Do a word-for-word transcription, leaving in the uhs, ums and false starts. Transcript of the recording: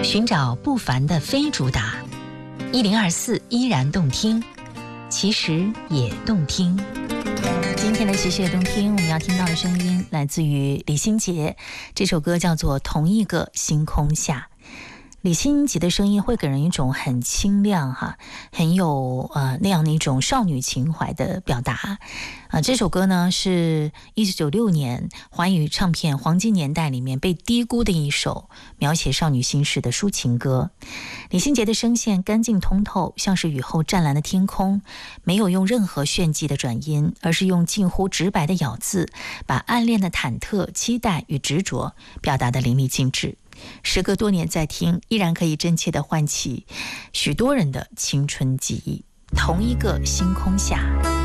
寻找不凡的非主打，一零二四依然动听，其实也动听。今天的其实也动听，我们要听到的声音来自于李心洁，这首歌叫做《同一个星空下》。李心洁的声音会给人一种很清亮哈，很有呃那样的一种少女情怀的表达啊、呃。这首歌呢是一九九六年华语唱片黄金年代里面被低估的一首描写少女心事的抒情歌。李心洁的声线干净通透，像是雨后湛蓝的天空，没有用任何炫技的转音，而是用近乎直白的咬字，把暗恋的忐忑、期待与执着表达得淋漓尽致。时隔多年再听，依然可以真切地唤起许多人的青春记忆。同一个星空下。